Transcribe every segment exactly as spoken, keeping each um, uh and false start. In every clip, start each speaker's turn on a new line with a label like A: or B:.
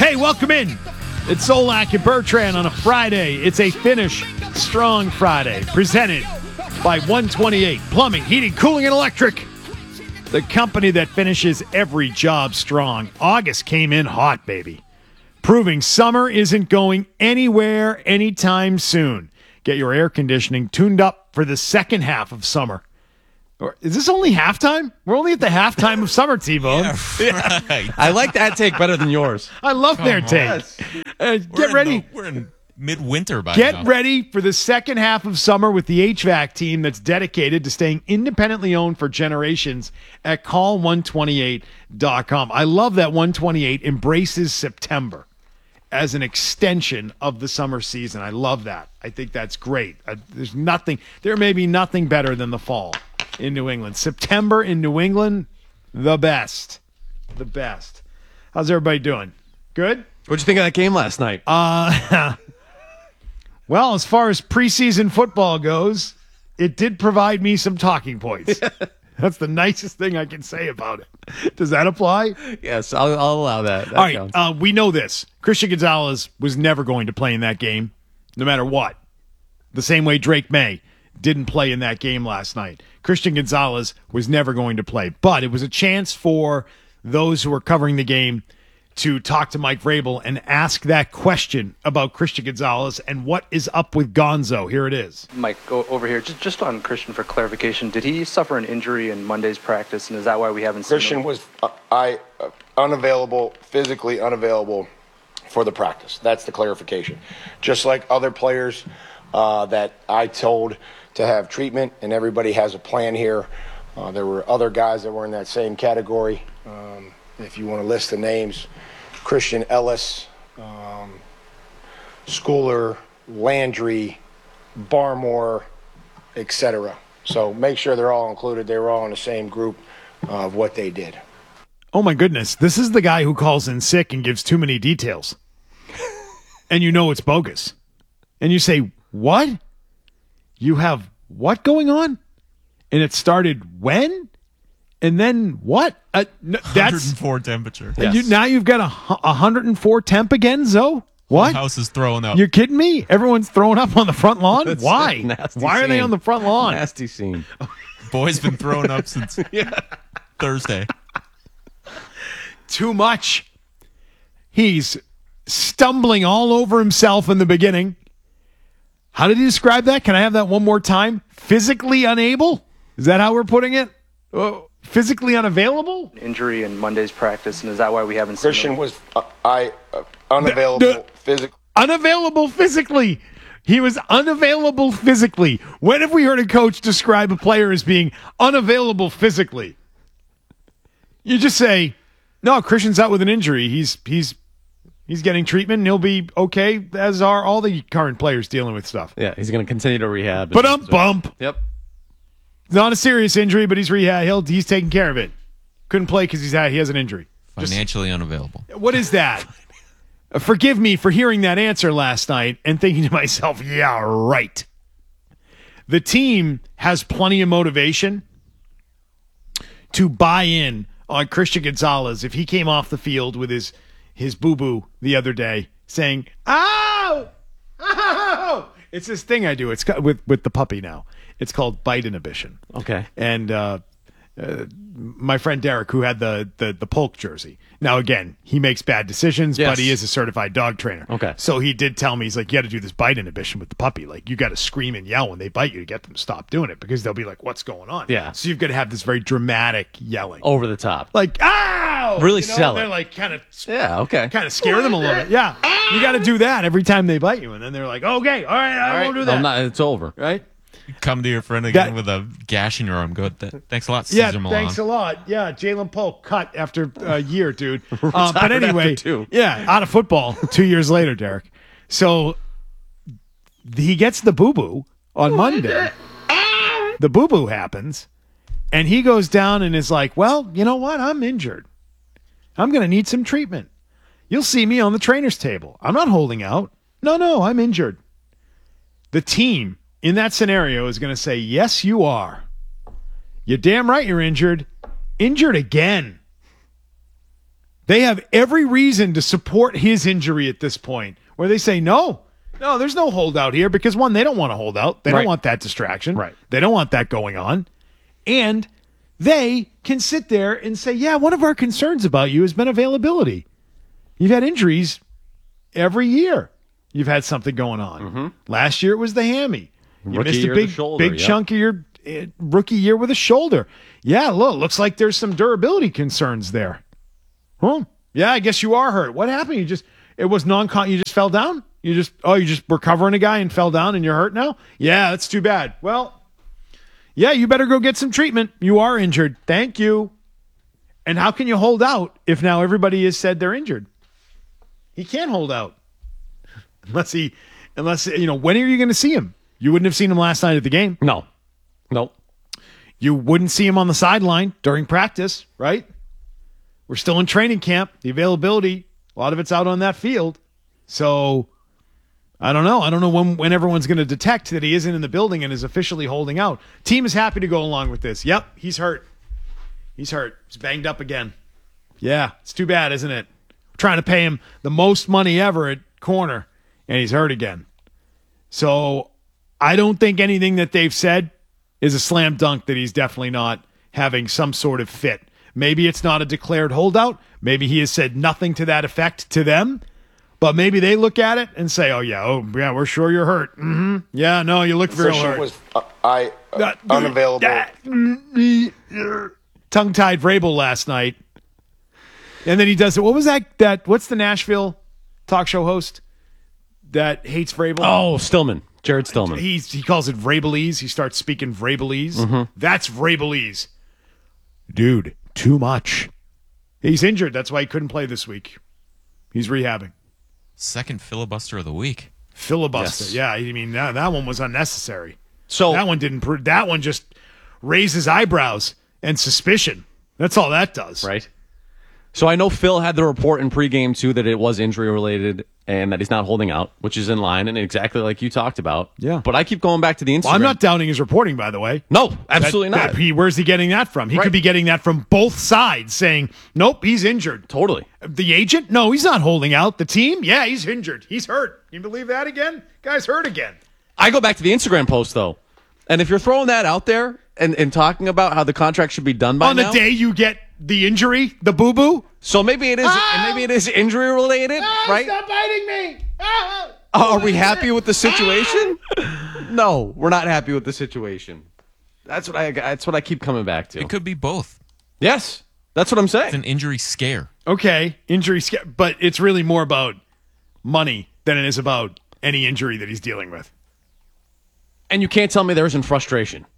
A: Hey, welcome in. It's Solak and Bertrand on a Friday. It's a Finish Strong Friday, presented by one twenty-eight Plumbing, Heating, Cooling, and Electric, the company that finishes every job strong. August came in hot, baby, proving summer isn't going anywhere anytime soon. Get your air conditioning tuned up for the second half of summer. Or is this only halftime? We're only at the halftime of summer, T-Bone.
B: Yeah, right. I like that take better than yours.
A: I love their take.
B: Yes.
A: Uh, get ready.
C: The, we're in midwinter by
A: Get
C: now.
A: ready for the second half of summer with the H V A C team that's dedicated to staying independently owned for generations at call one twenty-eight dot com. I love that one twenty-eight embraces September as an extension of the summer season. I love that. I think that's great. Uh, there's nothing, there may be nothing better than the fall in New England. September in New England, the best. The best. How's everybody doing? Good?
B: What'd you think of that game last night?
A: Uh, well, as far as preseason football goes, it did provide me some talking points. That's the nicest thing I can say about it. Does that apply?
B: Yes, I'll, I'll allow that. that
A: All right, uh, we know this. Christian Gonzalez was never going to play in that game, no matter what. The same way Drake May didn't play in that game last night. Christian Gonzalez was never going to play. But it was a chance for those who were covering the game to talk to Mike Vrabel and ask that question about Christian Gonzalez and what is up with Gonzo. Here it is.
D: Mike, go over here. Just just on Christian for clarification, did he suffer an injury in Monday's practice, and is that why we haven't seen
E: Christian
D: him?
E: was uh, I uh, unavailable, physically unavailable for the practice. That's the clarification. Just like other players uh, that I told to have treatment, and everybody has a plan here. Uh, there were other guys that were in that same category. Um, if you want to list the names, Christian Ellis, um, Schooler, Landry, Barmore, et cetera. So make sure they're all included. They were all in the same group of what they did.
A: Oh, my goodness. This is the guy who calls in sick and gives too many details. And you know it's bogus. And you say, what? You have what going on? And it started when? And then what? Uh, no, that's
C: one oh four temperature.
A: and
B: Yes.
A: you, now you've got a, hu- a one hundred four temp again, Zoe? What?
C: The house is throwing up.
A: You're kidding me? Everyone's throwing up on the front lawn?
B: That's
A: Why?
B: a nasty
A: Why are they
B: scene.
A: on the front lawn?
B: Nasty scene.
C: Boy's been throwing up since Thursday.
A: Too much. He's stumbling all over himself in the beginning. How did he describe that? Can I have that one more time? Physically unable? Is that how we're putting it? Oh, physically unavailable?
D: Injury in Monday's practice, and is that why we haven't seen
E: Christian
D: him?
E: was uh, I uh, unavailable
A: The-
E: physically.
A: Unavailable physically. He was unavailable physically. When have we heard a coach describe a player as being unavailable physically? You just say, no, Christian's out with an injury. He's he's he's getting treatment and he'll be okay, as are all the current players dealing with stuff.
B: Yeah, he's going to continue to rehab.
A: But um bump.
B: Yep.
A: It's not a serious injury, but he's rehab. He'll, he's taking care of it. Couldn't play because he's had he has an injury. Just-
C: Financially unavailable.
A: What is that? Uh, Forgive me for hearing that answer last night and thinking to myself, yeah, right. The team has plenty of motivation to buy in on Christian Gonzalez if he came off the field with his his boo-boo the other day saying, ow, ow. It's this thing I do. It's got, with, with the puppy now. It's called bite inhibition.
B: Okay.
A: And uh, uh, my friend Derek, who had the, the the Polk jersey. Now, again, he makes bad decisions,
B: Yes.
A: but he is a certified dog trainer.
B: Okay.
A: So he did tell me, he's like, you got to do this bite inhibition with the puppy. Like, you got to scream and yell when they bite you to get them to stop doing it because they'll be like, what's going on?
B: Yeah.
A: So you've got to have this very dramatic yelling.
B: Over the top.
A: Like, ow!
B: Really
A: you know,
B: sell
A: and
B: it.
A: They're like, kind of
B: Yeah, okay.
A: kind of scare them a little bit. Yeah. You got to do that every time they bite you. And then they're like, okay, all right, I won't do that.
B: I'm not, it's over.
A: right?
C: Come to your friend again
A: That-
C: with a gash in your arm. Good. Th- thanks a lot,
A: Yeah,
C: Caesar Milan.
A: thanks a lot. Yeah, Jalen Polk cut after a year, dude. Uh, but
B: Retired
A: anyway,
B: after two.
A: yeah, out of football two years later, Derek. So he gets the boo-boo on Monday. The boo-boo happens, and he goes down and is like, well, you know what? I'm injured. I'm going to need some treatment. You'll see me on the trainer's table. I'm not holding out. No, no, I'm injured. The team in that scenario is going to say, yes, you are. You're damn right you're injured. Injured again. They have every reason to support his injury at this point, where they say, no, no, there's no holdout here because, one, they don't want to hold out. They
B: Right.
A: don't want that distraction.
B: Right.
A: They don't want that going on. And they can sit there and say, yeah, one of our concerns about you has been availability. You've had injuries every year. You've had something going on.
B: Mm-hmm.
A: Last year it was the hammy. You
B: Rookie
A: missed
B: year,
A: a
B: the
A: big,
B: shoulder,
A: big
B: yeah.
A: chunk of your uh, rookie year with a shoulder. Yeah, look, looks like there's some durability concerns there. Huh? Yeah, I guess you are hurt. What happened? You just it was non-con. You just fell down. You just oh, you just were covering a guy and fell down, and you're hurt now. Yeah, that's too bad. Well, yeah, you better go get some treatment. You are injured. Thank you. And how can you hold out if now everybody has said they're injured? He can't hold out unless he, unless you know. When are you going to see him? You wouldn't have seen him last night at the game.
B: No. Nope.
A: You wouldn't see him on the sideline during practice, right? We're still in training camp. The availability, a lot of it's out on that field. So I don't know. I don't know when, when everyone's going to detect that he isn't in the building and is officially holding out. Team is happy to go along with this. Yep, he's hurt. He's hurt. He's banged up again. Yeah, it's too bad, isn't it? We're trying to pay him the most money ever at corner, and he's hurt again. So I don't think anything that they've said is a slam dunk that he's definitely not having some sort of fit. Maybe it's not a declared holdout. Maybe he has said nothing to that effect to them. But maybe they look at it and say, oh, yeah, oh, yeah, we're sure you're hurt. Mm-hmm. Yeah, no, you look real
E: Official
A: hurt.
E: was uh, I uh, unavailable.
A: Tongue-tied Vrabel last night. And then he does it. What was that? That What's the Nashville talk show host that hates Vrabel?
B: Oh, Stillman. Jared Stillman.
A: He's, he calls it Vrabelese. He starts speaking Vrabelese.
B: Mm-hmm.
A: That's Vrabelese. Dude, too much. He's injured. That's why he couldn't play this week. He's rehabbing.
C: Second filibuster of the week.
A: Filibuster.
B: Yes.
A: Yeah, I mean, that, that one was unnecessary.
B: So
A: That one didn't prove. That one just raises eyebrows and suspicion. That's all that does.
B: Right. So I know Phil had the report in pregame, too, that it was injury-related and that he's not holding out, which is in line and exactly like you talked about.
A: Yeah.
B: But I keep going back to the Instagram.
A: Well, I'm not doubting his reporting, by the way.
B: No, absolutely
A: That-
B: not.
A: that he, where's he getting that from? He
B: Right.
A: could be getting that from both sides, saying, nope, he's injured.
B: Totally.
A: The agent? No, he's not holding out. The team? Yeah, he's injured. He's hurt. Can you believe that again? Guy's hurt again.
B: I go back to the Instagram post, though. And if you're throwing that out there and, and talking about how the contract should be done by
A: On
B: now,
A: the day you get the injury, the boo-boo?
B: so maybe it is maybe it is injury related, right?
A: Stop biting me! Ah!
B: Are we happy with the situation? No, we're not happy with the situation. That's what I that's what I keep coming back to.
C: It could be both.
B: Yes, that's what I'm
C: It's
B: saying.
C: an injury scare.
A: Okay, injury, sca- but it's really more about money than it is about any injury that he's dealing with.
B: And you can't tell me there isn't frustration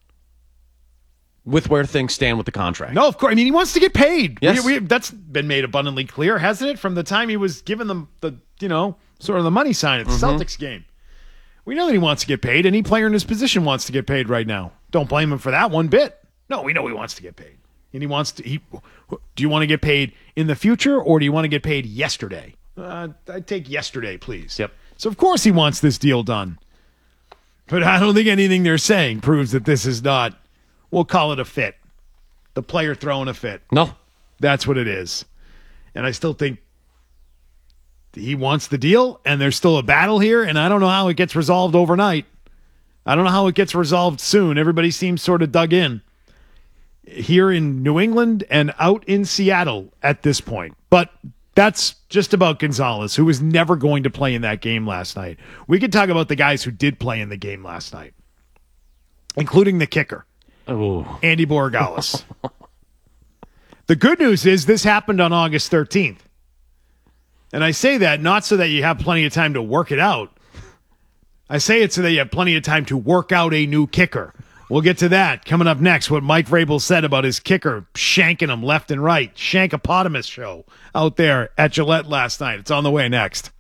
B: with where things stand with the contract.
A: No, of course. I mean, he wants to get paid.
B: Yes.
A: We, we, that's been made abundantly clear, hasn't it? From the time he was given them the, you know, sort of the money sign at the
B: Mm-hmm.
A: Celtics game. We know that he wants to get paid. Any player in his position wants to get paid right now. Don't blame him for that one bit. No, we know he wants to get paid. And he wants to, he, do you want to get paid in the future or do you want to get paid yesterday? Uh, I'd take yesterday, please.
B: Yep.
A: So, of course, he wants this deal done. But I don't think anything they're saying proves that this is not, we'll call it a fit. The player throwing a fit.
B: No.
A: That's what it is. And I still think he wants the deal, and there's still a battle here, and I don't know how it gets resolved overnight. I don't know how it gets resolved soon. Everybody seems sort of dug in here in New England and out in Seattle at this point. But that's just about Gonzalez, who was never going to play in that game last night. We could talk about the guys who did play in the game last night, including the kicker.
B: Ooh.
A: Andy Borregales. The good news is this happened on August thirteenth. And I say that not so that you have plenty of time to work it out. I say it so that you have plenty of time to work out a new kicker. We'll get to that coming up next, what Mike Vrabel said about his kicker shanking him left and right. Shankopotamus show out there at Gillette last night. It's on the way next.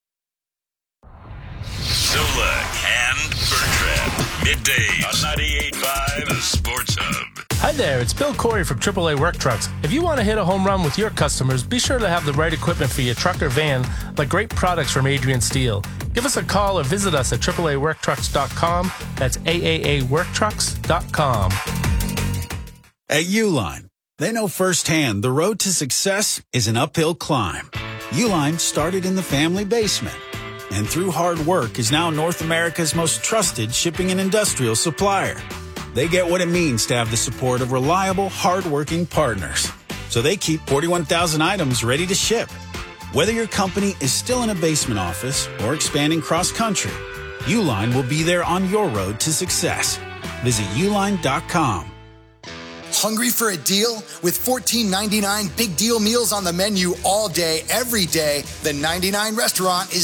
F: Zulek and Bertrand. Middays on ninety-eight point five The Sports Hub.
G: Hi there, it's Bill Corey from triple A Work Trucks. If you want to hit a home run with your customers, be sure to have the right equipment for your truck or van, like great products from Adrian Steel. Give us a call or visit us at triple A work trucks dot com. That's A A A work trucks dot com.
H: At Uline, They know firsthand the road to success is an uphill climb. Uline started in the family basement, and through hard work is now North America's most trusted shipping and industrial supplier. They get what it means to have the support of reliable, hard-working partners. So they keep forty-one thousand items ready to ship. Whether your company is still in a basement office or expanding cross-country, Uline will be there on your road to success. Visit uline dot com.
I: Hungry for a deal? With fourteen ninety-nine big deal meals on the menu all day, every day, the ninety-nine restaurant is